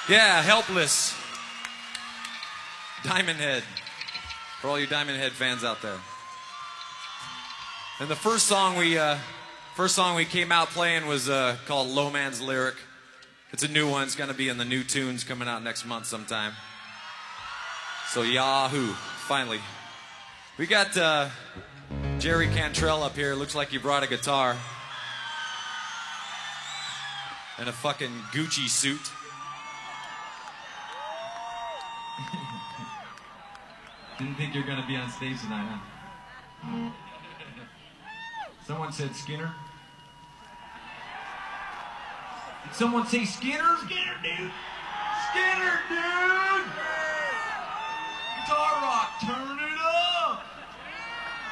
Yeah, Helpless. Diamond Head. For all you Diamond Head fans out there. And the first song we came out playing was called Low Man's Lyric. It's a new one. It's going to be in the new tunes coming out next month sometime. So Yahoo, finally. We got Jerry Cantrell up here. Looks like he brought a guitar. And a fucking Gucci suit. Didn't think you were going to be on stage tonight, huh? Someone said Skinner. Did someone say Skinner? Skinner, dude! Skinner, dude! Guitar rock, turn!